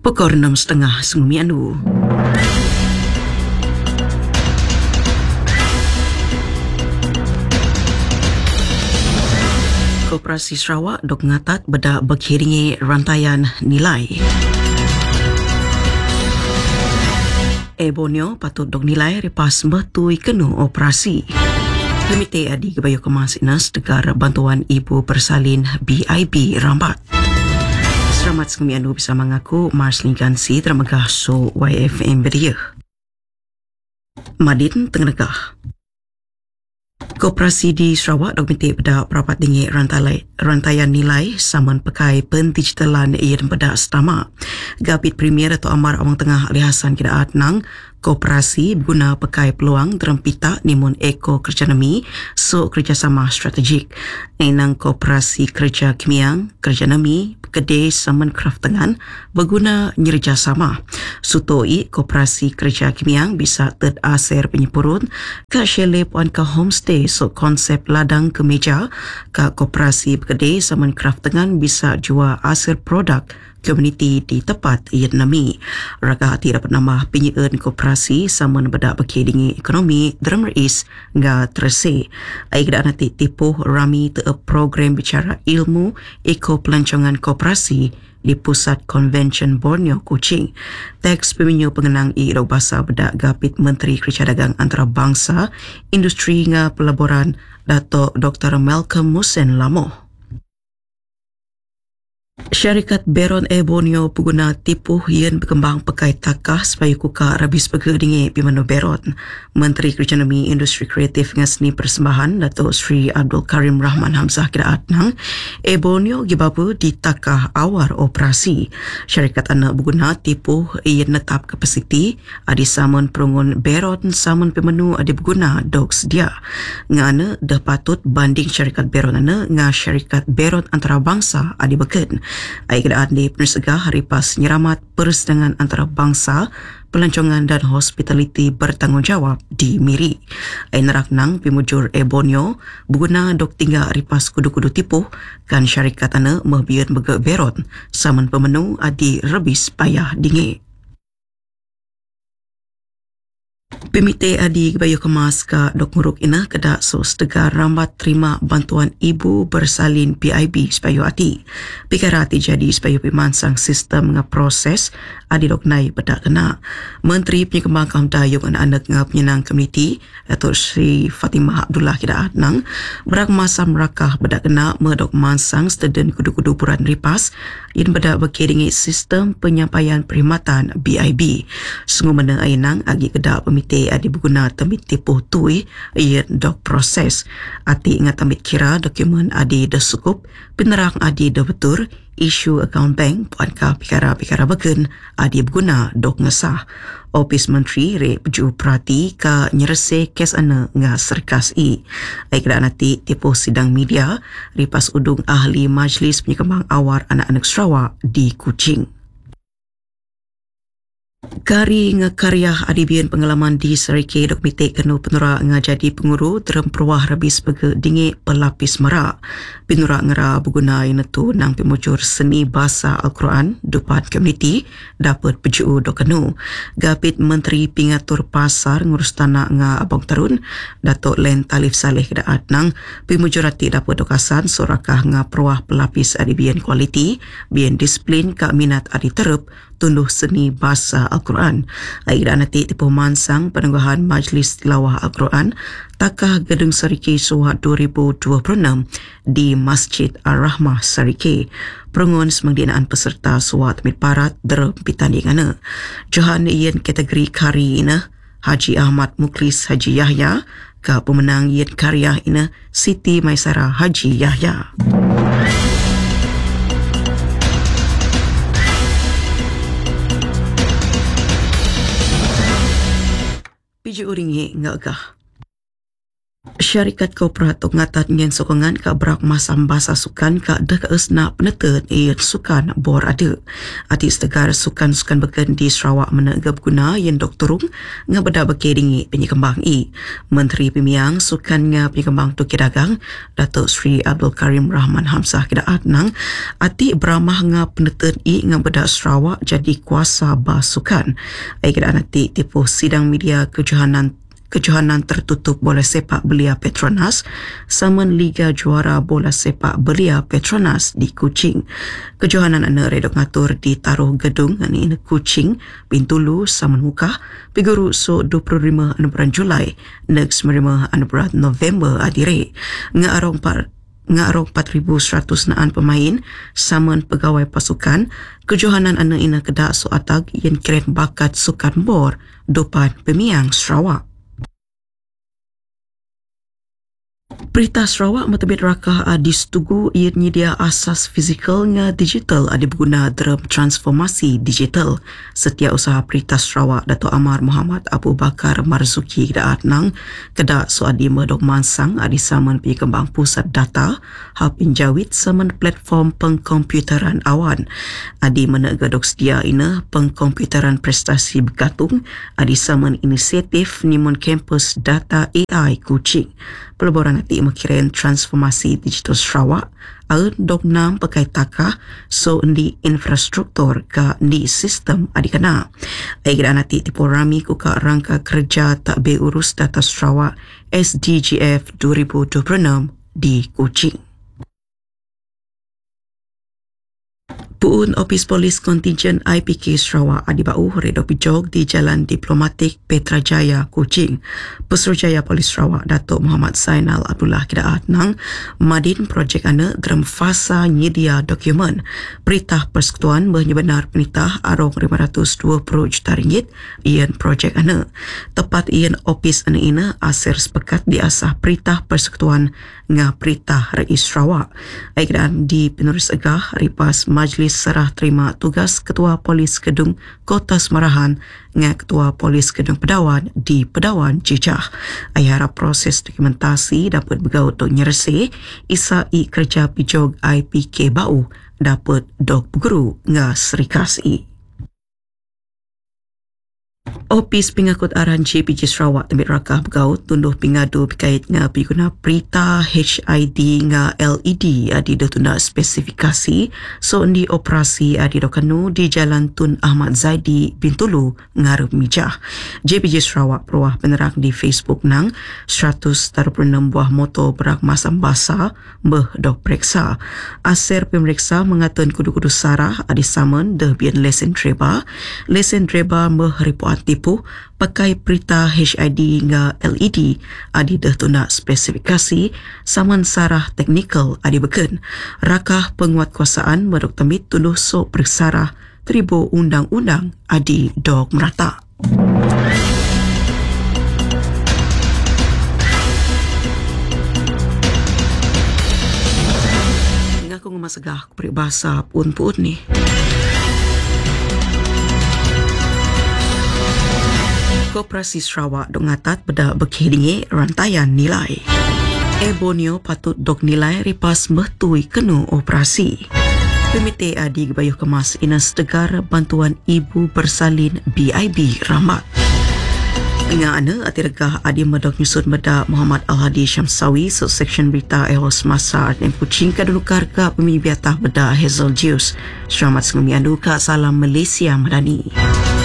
Pukul 6.30 Sungmi Anu. Koperasi Sarawak dok ngatat beda berkiringi rantaian nilai. Borneo patut dok nilai ripas metui kenu operasi. Komite Adi Kebayu Kemas Inas Degar Bantuan Ibu Bersalin BIB rambat. Selamat Sungmi Anu bisa mengaku Mars Linggansi termegah so YFM beria. Madin Tenggah. Koperasi di Sarawak dok minta pada perapat tinggi rantaian nilai saman pakai pendigitalan ian pada setama. Gabit Premier atau Amar Awang Tengah Alihasan Kira Atnang, koperasi berguna pakai peluang terempita nimun eko kerjanami so kerjasama strategik. Enang koperasi kerja kimiang, kerjanami, kedai saman kraftangan berguna kerjasama. Sutoi koperasi kerja kimiang bisa teraser penyepurun ke shelip wan ke homestay so konsep ladang kemeja ke koperasi kedai saman kraftangan bisa jual aser produk komuniti di tempat ia nami. Raga hati dapat nambah penyaan koperasi sama beda berkedingi ekonomi dalam reis nga terse. Ai kada nanti tipu rami te program bicara ilmu eko pelancongan koperasi di Pusat Convention Borneo Kuching. Teks peminyu pengenang i bahasa beda Gapit Menteri Kerja Dagang Antarabangsa Industri nga Pelaburan Dato' Dr. Malcolm Musen Lamo. Syarikat Beron Borneo pengguna tipu yang berkembang pakai takah supaya kuka rabis bergedingi pimanu Beron. Menteri Ekonomi Industri Kreatif dengan Seni Persembahan Dato' Sri Abdul Karim Rahman Hamzah Kira Atnang, Borneo gibabu di takah awar operasi. Syarikat anak berguna tipu yang netap kapasiti adi samun perungun Beron samun pimanu adi berguna dok sedia. Ngana dah patut banding syarikat Beron anak nga syarikat Beron Antarabangsa adi beken. Ai keadaan di penersegah hari pas nyeramat persedangan antara bangsa, pelancongan dan hospitality bertanggungjawab di Miri. Ai nerak nang pimujur Borneo berguna dok tinggal ripas kudu-kudu tipu kan syarikat ana mahbian bega Beron saman pemenu adi rebis payah dingi. Pemite Adi Kebayu Kemas ka dok nguruk ina kedak sos tegar rambat terima bantuan ibu bersalin PIB supaya ati. Pikara ati jadi supaya pimansang sistem nga proses adi dok nai bedak kena. Menteri Penyekembang Kamdayung anak-anak nga penyenang komuniti Datuk Sri Fatimah Abdullah Kira Atnang berak masa merakah bedak kena medok mansang steden kudu-kudu puran ripas yang bedak berkiringi sistem penyampaian perkhidmatan BIB. Sungguh menang ainang agi kedak pemite adi berguna temit tipu tui ia dok proses ati ingat temit kira dokumen adi dah sukup penerang adi dah betul isu akaun bank puanka pikara-pikara begen adi berguna dok ngesah. Opis Menteri Rek Peju Perhati ka nyerese kes ana nga serkas i. Ai kira nanti tipu sidang media ripas udung ahli Majlis Penyekembang Awar Anak-anak Sarawak di Kuching. Kari nga karya adibian pengalaman di Sarike dok mitek kenu penura nga jadi penguru dalam perwah rabis bege dingi pelapis merak. Penura ngera berguna itu nang pemujur seni bahasa Al-Quran depan komuniti dapat peju dok kenu. Gapit Menteri Pingatur Pasar ngurus tanah nga Abang Tarun Datuk Len Talif Saleh kedaat nang pemujur hati dapat dokasan sorakah nga perwah pelapis adibian kualiti bian disiplin ka minat adi terep tunduh seni bahasa Al-Quran. Aira nanti tipu mansang penangguhan Majlis Tilawah Al-Quran takah Gedung Sarike Suhat 2026 di Masjid Ar-Rahmah Sarike. Perungun semangdinaan peserta Suhat Mit Parat derempitan ingana. Johan ian kategori kari ina Haji Ahmad Muklis Haji Yahya ke pemenang ian karya ina Siti Maisara Haji Yahya. Piji uringi ngagah. Syarikat korporat ngatat ngen sokongan ka berak masam basa sukan ka dah ka esna penetet sukan bor ada. Ati setegar sukan-sukan beken di Sarawak menegap guna yang doktorung ngabeda bekeringi penyekembang Menteri Pemiang Sukan nga penyekembang Tukir Dagang Datuk Sri Abdul Karim Rahman Hamzah Kedaat nang ati beramah nga penetet ngabeda Sarawak jadi kuasa basukan. Keadaan ati tipu sidang media kejohanan tertutup bola sepak belia Petronas saman Liga Juara Bola Sepak Belia Petronas di Kuching. Kejohanan ana redok ngatur di taruh gedung ini Kuching, Bintulu, saman Mukah, piguru so 25 bulan Julai, next merima bulan November adire. Ngarong 4,100 naan pemain saman pegawai pasukan. Kejohanan ana ina kedak so atag yang keren bakat sukan bor depan Pemiang Sarawak. Perintah Sarawak matebit rakah disetuju ia nyedia asas fizikal nga digital berguna dalam transformasi digital. Setiausaha Perintah Sarawak Dato' Amar Muhammad Abu Bakar Marzuki Kedaat nang kedak soadi medok mansang saman penyekembang pusat data hab injawit saman platform pengkomputeran awan. Menegedok sedia ina pengkomputeran prestasi berkatung saman inisiatif Nimun Campus Data AI Kuching. Pelaburan nanti mengirim transformasi digital Sarawak dok nam pakai takah so di infrastruktur ke di sistem adikana. Airan nanti tipu rami kuka rangka kerja tak beurus data Sarawak SDGF 2026 di Kuching. Puun Opis Polis Kontingen IPK Sarawak adibau redok bijog di Jalan Diplomatik Petrajaya Kuching. Pesuruhjaya Polis Sarawak Datuk Muhammad Zainal Abdullah Kedaat nang madin projek ana dalam fasa nyedia dokumen perintah persekutuan benar penitah arong RM520 juta ian projek ana. Tepat ian opis ana ina aser sepekat di asah perintah persekutuan nga perintah Rais Sarawak. Aikidan di penerus egah ripas Majlis Serah Terima Tugas Ketua Polis Kedung Kota Semarahan nga Ketua Polis Kedung Pedawan di Pedawan Jejah. Harap proses dokumentasi dapat bergaut dok nyerse isa kerja pijog IPK bau dapat dok guru nga serikasi. Opis pengakut arahan JPJ Sarawak tempat rakah bergaut tunduh pingadu berkait nga piguna perita HID nga LED datuna spesifikasi so di operasi dokanu di Jalan Tun Ahmad Zaidi Bintulu ngarep mijah. JPJ Sarawak peruah penerang di Facebook nang 136 buah motor berak masam basa dok periksa. Aser pemeriksa mengatakan kudu-kudu sarah saman bian lesen dreba ripuan tipu pakai perita HID hingga LED datuna spesifikasi saman sarah teknikal beken. Rakah penguatkuasaan medok temit tunduh so bersarah tribo undang-undang dok merata. Ngaku ngemasegah peribahasa pun-pun ni. Koperasi Sarawak dok ngatat beda berkhiringi rantaian nilai. Borneo patut dok nilai ripas mehtui kenu operasi. Komite Adi Gebayuh Kemas ina setegar bantuan ibu bersalin BIB Rahmat. Nga ana ati regah adi medok nyusun meda Muhammad Al-Hadi Syamsawi so seksyen berita ehos masa dan Kuching kadulukar ka pemibiatah beda Hazel Juice. Selamat sengami andu ka salam Malaysia Madani.